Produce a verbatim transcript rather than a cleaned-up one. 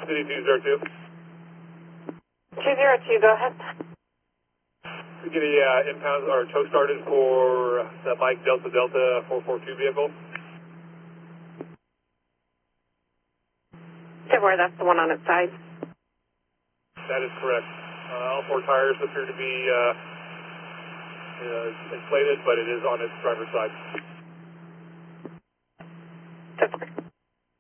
City two zero two. two zero two, go ahead. We get a uh, impound or tow started for the Mike Delta Delta four four two vehicle. Where that's the one on its side. That is correct. Uh, all four tires appear to be uh, uh, inflated, but it is on its driver's side.